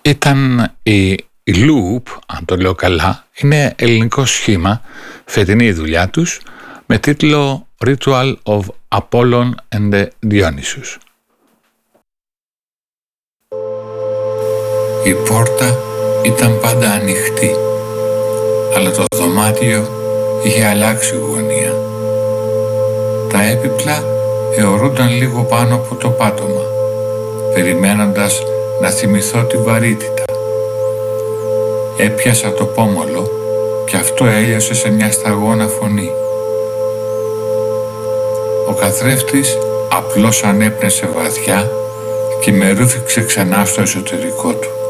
Ήταν η Loop, αν το λέω καλά, είναι ελληνικό σχήμα, φετινή δουλειά τους, με τίτλο Ritual of Apollon and Dionysus. Η πόρτα ήταν πάντα ανοιχτή, αλλά το δωμάτιο είχε αλλάξει γωνία. Τα έπιπλα αιωρούνταν λίγο πάνω από το πάτωμα, περιμένοντας να θυμηθώ τη βαρύτητα. Έπιασα το πόμολο και αυτό έλειωσε σε μια σταγόνα φωνή. Ο καθρέφτης απλώς ανέπνεσε βαθιά και με ρούφηξε ξανά στο εσωτερικό του.